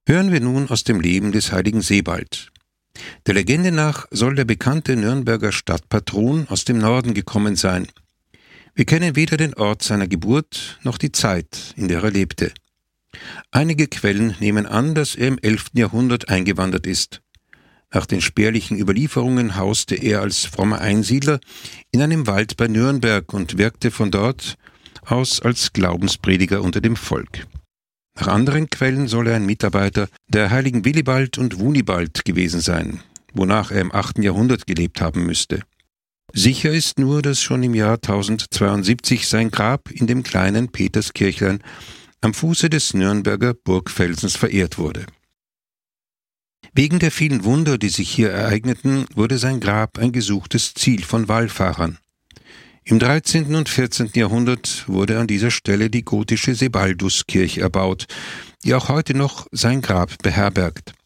Hören wir nun aus dem Leben des heiligen Sebald. Der Legende nach soll der bekannte Nürnberger Stadtpatron aus dem Norden gekommen sein. Wir kennen weder den Ort seiner Geburt noch die Zeit, in der er lebte. Einige Quellen nehmen an, dass er im 11. Jahrhundert eingewandert ist. Nach den spärlichen Überlieferungen hauste er als frommer Einsiedler in einem Wald bei Nürnberg und wirkte von dort aus als Glaubensprediger unter dem Volk. Nach anderen Quellen soll er ein Mitarbeiter der heiligen Willibald und Wunibald gewesen sein, wonach er im 8. Jahrhundert gelebt haben müsste. Sicher ist nur, dass schon im Jahr 1072 sein Grab in dem kleinen Peterskirchlein am Fuße des Nürnberger Burgfelsens verehrt wurde. Wegen der vielen Wunder, die sich hier ereigneten, wurde sein Grab ein gesuchtes Ziel von Wallfahrern. Im 13. und 14. Jahrhundert wurde an dieser Stelle die gotische Sebalduskirche erbaut, die auch heute noch sein Grab beherbergt.